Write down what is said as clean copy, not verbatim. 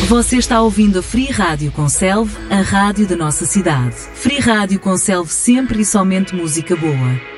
Você está ouvindo a Free Rádio Conselve, a rádio da nossa cidade. Free Rádio Conselve sempre e somente música boa.